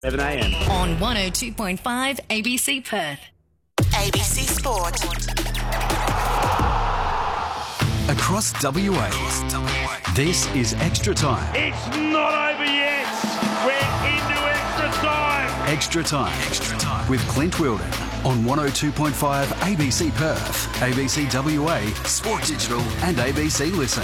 7 a.m. On 102.5 ABC Perth. ABC Sport. Across WA, this is Extra Time. It's not over yet. We're into extra time. Extra Time. With Clint Wilden on 102.5 ABC Perth, ABC WA, Sport Digital and ABC Listen.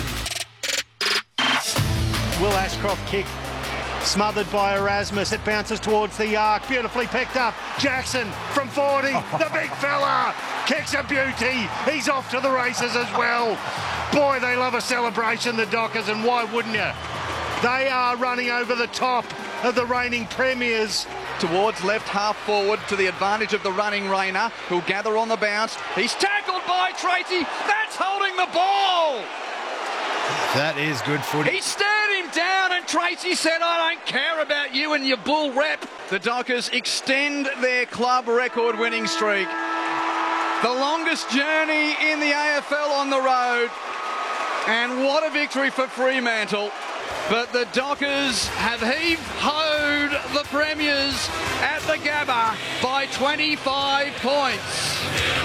Will Ashcroft kick. Smothered by Erasmus. It bounces towards the arc. Beautifully picked up. Jackson from 40. The big fella kicks a beauty. He's off to the races as well. Boy, they love a celebration, the Dockers, and why wouldn't you? They are running over the top of the reigning premiers. Towards left half forward to the advantage of the running Rayner, who'll gather on the bounce. He's tackled by Tracy. That's holding the ball. That is good footy. He stared him down and Tracy said, I don't care about you and your bull rep. The Dockers extend their club record winning streak. The longest journey in the AFL on the road. And what a victory for Fremantle. But the Dockers have heave-hoed the Premiers at the Gabba by 25 points.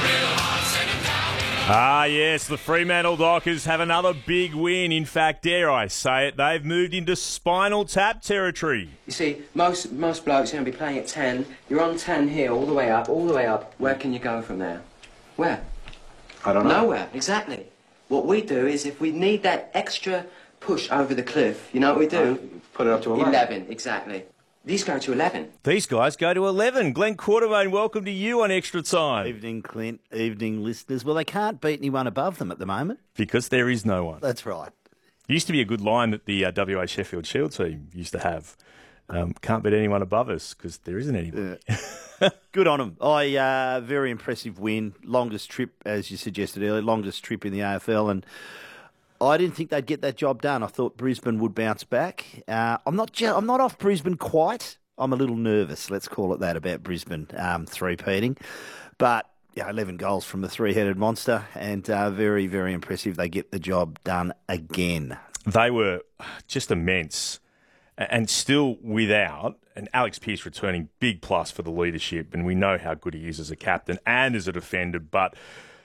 Ah, yes, the Fremantle Dockers have another big win. In fact, dare I say it, they've moved into Spinal Tap territory. You see, most blokes are going to be playing at 10. You're on 10 here, all the way up. Where can you go from there? Where? I don't know. Nowhere, exactly. What we do is, if we need that extra push over the cliff, you know what we do? Put it up to 11. 11, exactly. These go to 11. These guys go to 11. Glenn Quartermain, welcome to you on Extra Time. Evening, Clint. Evening, listeners. Well, they can't beat anyone above them at the moment. Because there is no one. That's right. Used to be a good line that the WA Sheffield Shield team used to have. Can't beat anyone above us because there isn't anyone. Good on them. Very impressive win. Longest trip, as you suggested earlier, longest trip in the AFL. And I didn't think they'd get that job done. I thought Brisbane would bounce back. I'm not off Brisbane quite. I'm a little nervous, let's call it that, about Brisbane three-peating. But 11 goals from the three-headed monster, and very, very impressive. They get the job done again. They were just immense, and still without, and Alex Pearce returning, big plus for the leadership, and we know how good he is as a captain and as a defender, but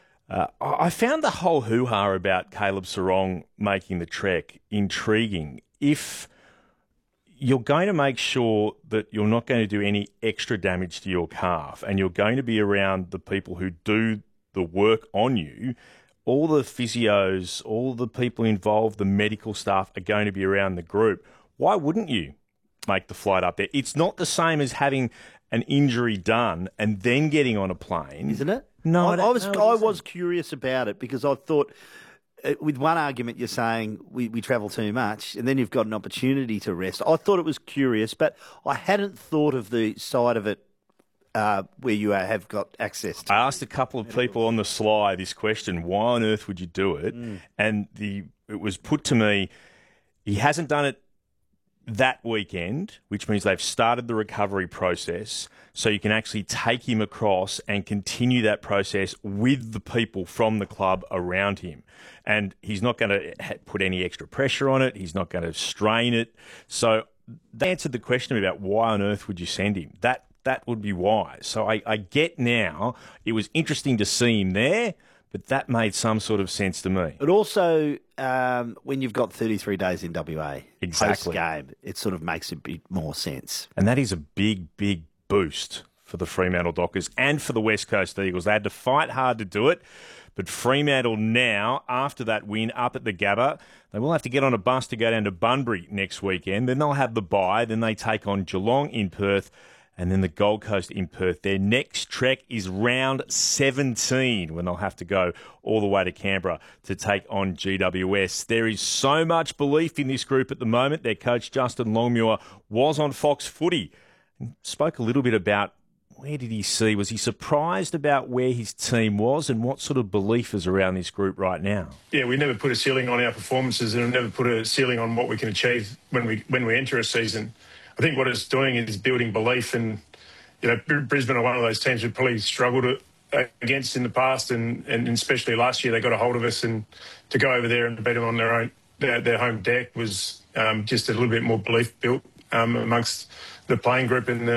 I found the whole hoo-ha about Caleb Serong making the trek intriguing. If you're going to make sure that you're not going to do any extra damage to your calf and you're going to be around the people who do the work on you, all the physios, all the people involved, the medical staff are going to be around the group. Why wouldn't you make the flight up there? It's not the same as having an injury done and then getting on a plane. Isn't it? No, I was curious about it because I thought, with one argument you're saying we travel too much and then you've got an opportunity to rest. I thought it was curious, but I hadn't thought of the side of it where you have got access to. I asked a couple of people on the sly this question, why on earth would you do it? And it was put to me, he hasn't done it that weekend, which means they've started the recovery process, so you can actually take him across and continue that process with the people from the club around him. And he's not going to put any extra pressure on it. He's not going to strain it. So they answered the question about why on earth would you send him. That would be why. So I get now, it was interesting to see him there, but that made some sort of sense to me. But also, when you've got 33 days in WA, exactly, post-game, it sort of makes a bit more sense. And that is a big, big boost for the Fremantle Dockers and for the West Coast Eagles. They had to fight hard to do it, but Fremantle now, after that win up at the Gabba, they will have to get on a bus to go down to Bunbury next weekend. Then they'll have the bye. Then they take on Geelong in Perth, and then the Gold Coast in Perth. Their next trek is round 17 when they'll have to go all the way to Canberra to take on GWS. There is so much belief in this group at the moment. Their coach, Justin Longmuir, was on Fox Footy and spoke a little bit about where did he see. Was he surprised about where his team was and what sort of belief is around this group right now? Yeah, we never put a ceiling on our performances and never put a ceiling on what we can achieve when we enter a season. I think what it's doing is building belief, and Brisbane are one of those teams who probably struggled against in the past, and especially last year they got a hold of us, and to go over there and beat them on their home deck was just a little bit more belief built amongst the playing group and